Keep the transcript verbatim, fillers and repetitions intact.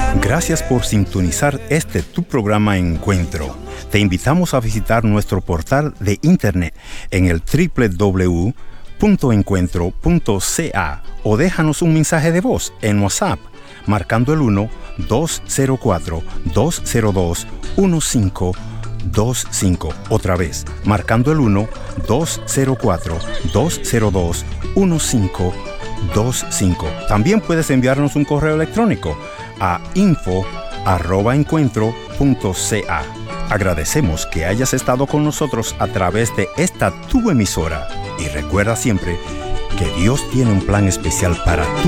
Gracias por sintonizar este tu programa Encuentro. Te invitamos a visitar nuestro portal de internet en el doble u doble u doble u punto encuentro punto c a o déjanos un mensaje de voz en WhatsApp marcando el uno dos cero cuatro dos cero dos uno cinco dos cinco. Otra vez, marcando el uno dos cero cuatro dos cero dos uno cinco dos cinco. También puedes enviarnos un correo electrónico a info arroba encuentro punto c a. Agradecemos que hayas estado con nosotros a través de esta tu emisora y recuerda siempre que Dios tiene un plan especial para tu